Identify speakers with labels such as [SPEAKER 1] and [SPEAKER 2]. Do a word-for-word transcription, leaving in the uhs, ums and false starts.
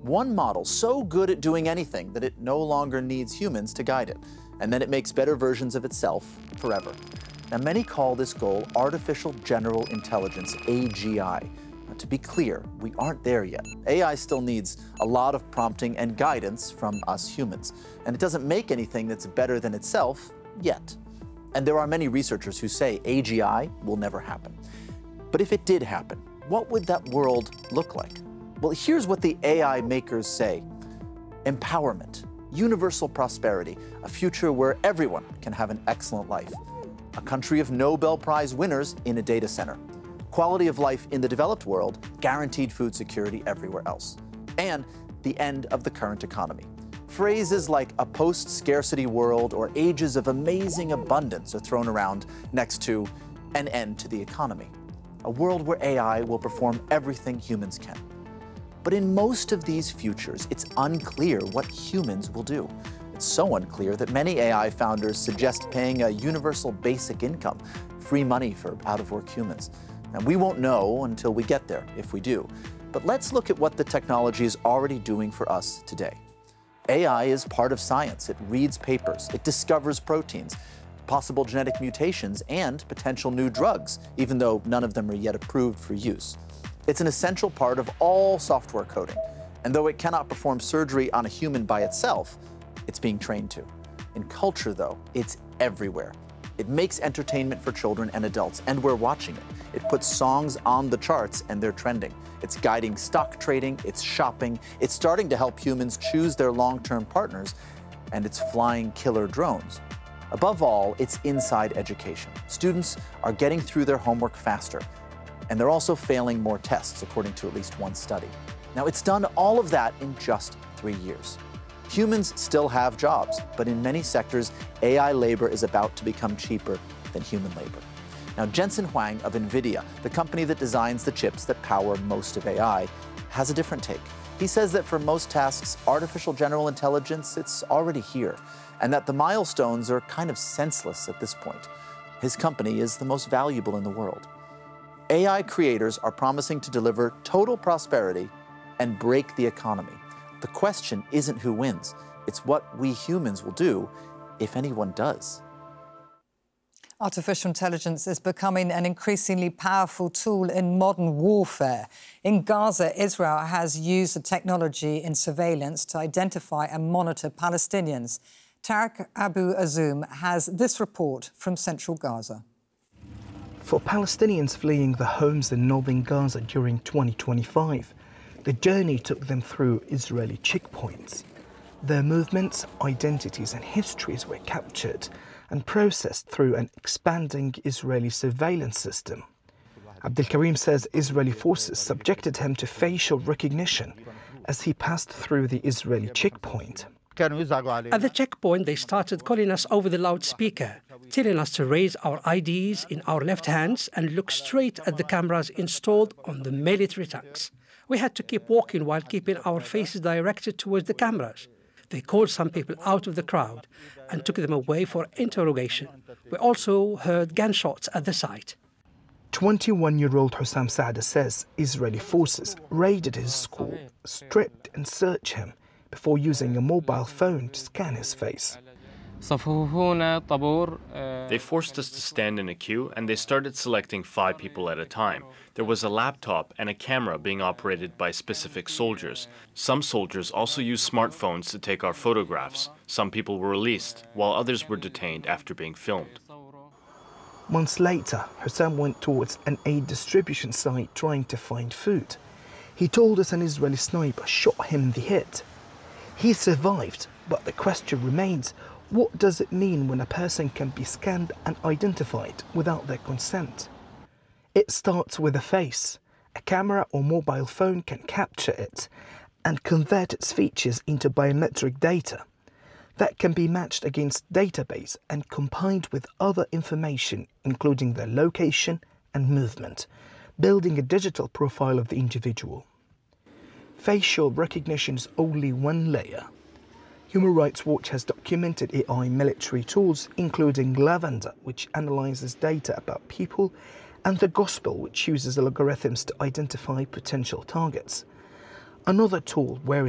[SPEAKER 1] One model so good at doing anything that it no longer needs humans to guide it, and then it makes better versions of itself forever. Now, many call this goal Artificial General Intelligence, A G I. Now, to be clear, we aren't there yet. A I still needs a lot of prompting and guidance from us humans, and it doesn't make anything that's better than itself yet. And there are many researchers who say A G I will never happen. But if it did happen, what would that world look like? Well, here's what the A I makers say. Empowerment, universal prosperity, a future where everyone can have an excellent life. A country of Nobel Prize winners in a data center. Quality of life in the developed world, guaranteed food security everywhere else. And the end of the current economy. Phrases like a post-scarcity world or ages of amazing abundance are thrown around next to an end to the economy. A world where A I will perform everything humans can. But in most of these futures, it's unclear what humans will do. It's so unclear that many A I founders suggest paying a universal basic income, free money for out-of-work humans. And we won't know until we get there, if we do. But let's look at what the technology is already doing for us today. A I is part of science. It reads papers, it discovers proteins, possible genetic mutations, and potential new drugs, even though none of them are yet approved for use. It's an essential part of all software coding. And though it cannot perform surgery on a human by itself, it's being trained to. In culture, though, it's everywhere. It makes entertainment for children and adults, and we're watching it. It puts songs on the charts, and they're trending. It's guiding stock trading, it's shopping, it's starting to help humans choose their long-term partners, and it's flying killer drones. Above all, it's inside education. Students are getting through their homework faster, and they're also failing more tests, according to at least one study. Now, it's done all of that in just three years. Humans still have jobs, but in many sectors, A I labor is about to become cheaper than human labor. Now, Jensen Huang of NVIDIA, the company that designs the chips that power most of A I, has a different take. He says that for most tasks, artificial general intelligence, it's already here, and that the milestones are kind of senseless at this point. His company is the most valuable in the world. A I creators are promising to deliver total prosperity and break the economy. The question isn't who wins, it's what we humans will do, if anyone does.
[SPEAKER 2] Artificial intelligence is becoming an increasingly powerful tool in modern warfare. In Gaza, Israel has used the technology in surveillance to identify and monitor Palestinians. Tarek Abu Azoum has this report from central Gaza.
[SPEAKER 3] For Palestinians fleeing the homes in northern Gaza during twenty twenty-five, the journey took them through Israeli checkpoints. Their movements, identities and histories were captured and processed through an expanding Israeli surveillance system. Abdelkarim says Israeli forces subjected him to facial recognition as he passed through the Israeli checkpoint.
[SPEAKER 4] At the checkpoint, they started calling us over the loudspeaker, telling us to raise our I Ds in our left hands and look straight at the cameras installed on the military tanks. We had to keep walking while keeping our faces directed towards the cameras. They called some people out of the crowd and took them away for interrogation. We also heard gunshots at the site.
[SPEAKER 3] twenty-one-year-old Hussam Saada says Israeli forces raided his school, stripped and searched him before using a mobile phone to scan his face.
[SPEAKER 5] They forced us to stand in a queue and they started selecting five people at a time. There was a laptop and a camera being operated by specific soldiers. Some soldiers also used smartphones to take our photographs. Some people were released, while others were detained after being filmed.
[SPEAKER 3] Months later, Hussam went towards an aid distribution site trying to find food. He told us an Israeli sniper shot him in the head. He survived, but the question remains, what does it mean when a person can be scanned and identified without their consent? It starts with a face. A camera or mobile phone can capture it and convert its features into biometric data. That can be matched against database and combined with other information, including their location and movement, building a digital profile of the individual. Facial recognition is only one layer. Human Rights Watch has documented A I military tools, including Lavender, which analyzes data about people, and the Gospel, which uses algorithms to identify potential targets. Another tool where